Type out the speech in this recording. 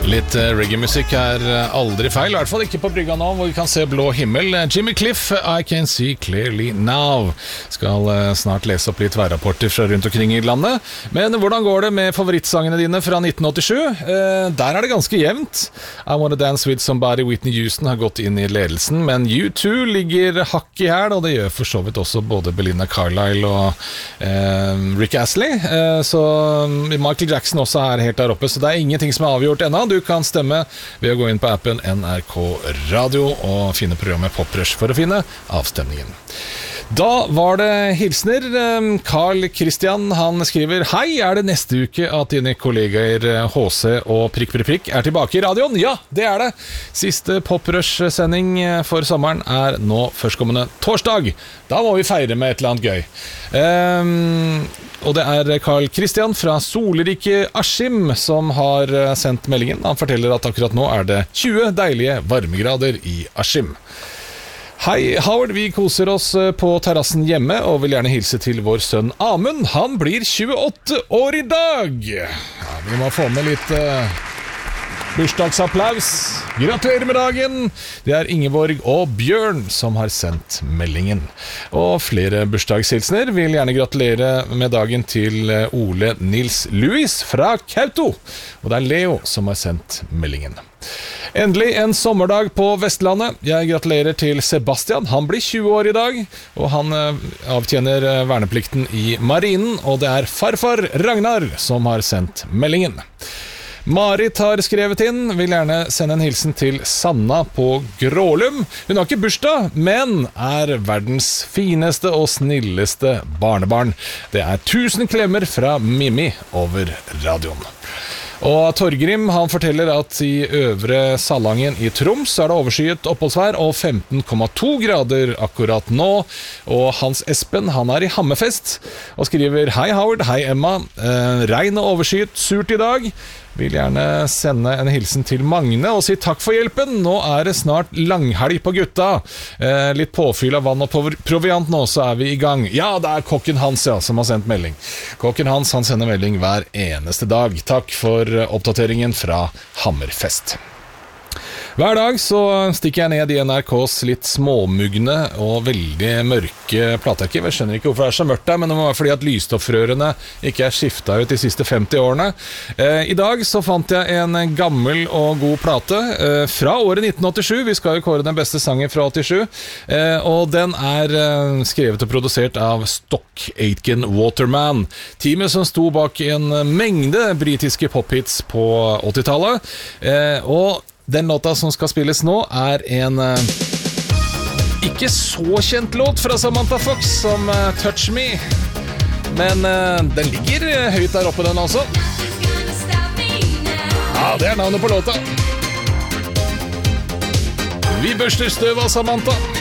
Litt reggae-musikk aldri feil, I hvert fall ikke på brygga nå, hvor vi kan se blå himmel. Jimmy Cliff, I Can See Clearly Now. Skal snart lese opp litt værrapporter fra rundt omkring i landet. Men hvordan går det med favorittsangene dine fra 1987? Der det ganske jevnt. I Wanna Dance With Somebody, Whitney Houston har gått inn i ledelsen, men U2 ligger hakk i hæl, og det gjør for så vidt også både Belinda Carlisle og Rick Astley. Så Michael Jackson også helt der oppe, så det ingenting som avgjort ennå. Du kan stemme ved å gå inn på appen NRK Radio og finne programmet Poprush for å finne avstemningen. Da var det hilsner. Carl Christian, han skriver: Hei, det neste uke at dine kollegaer HC og prikk tilbake i radioen? Ja, det det. Siste Poprush-sending for sommeren nå førstkommende torsdag. Da må vi feire med et eller annet gøy. Og det Carl Christian fra Solrike Askim som har sendt meldingen. Han forteller at akkurat nå det 20 deilige varmegrader i Askim. Hei Howard, vi koser oss på terrassen hjemme og vil gjerne hilse til vår sønn Amund. Han blir 28 år i dag. Ja, vi må få med litt bursdagsapplaus. Gratulerer med dagen. Det Ingeborg og Bjørn som har sendt meldingen. Og flere bursdagshilsner vil gjerne gratulere med dagen til Ole Nils Louis fra Kauto. Og det Leo som har sendt meldingen. Endelig en sommerdag på Vestlandet. Jeg gratulerer til Sebastian. Han blir 20 år i dag, og han avtjener verneplikten i marinen, og det farfar Ragnar som har sendt meldingen. Marit har skrevet inn, vil gjerne sende en hilsen til Sanna på Grålum. Hun har ikke bursdag, men verdens fineste og snilleste barnebarn. Det 1000 klemmer fra Mimmi over radioen. Og Torgrim, han forteller at i Øvre Salangen i Troms det overskyet oppholdsvær og 15,2 grader akkurat nå. Og Hans Espen, han i Hammerfest og skriver: Hei Howard, hei Emma. Regn og overskyet, surt i dag. Vil gjerne sende en hilsen til Magne og si takk for hjelpen. Nå det snart langhelg på gutta. Litt påfyll av vann og proviant nå, så vi i gang. Ja, det kokken Hans som har sendt melding. Kokken Hans, han sender melding hver eneste dag. Takk for oppdateringen fra Hammerfest. Hver dag så stikker jeg ned i NRKs litt småmugne og veldig mørke platearkiv. Jeg skjønner ikke hvorfor det så mørkt der, men det må være fordi at lysstoffrørene ikke skiftet ut de siste 50 årene. I dag så fant jeg en gammel og god plate fra året 1987. Vi skal jo kåre den beste sangen fra 87. Og den skrevet og produsert av Stock Aitken Waterman. Teamet som sto bak en mengde britiske pophits på 80-tallet. Og den låta som skal spilles nå en ikke så kjent låt fra Samantha Fox som Touch Me, men den ligger høyt der oppe den også. Ja, det navnet på låta. Vi børster støv av Samantha.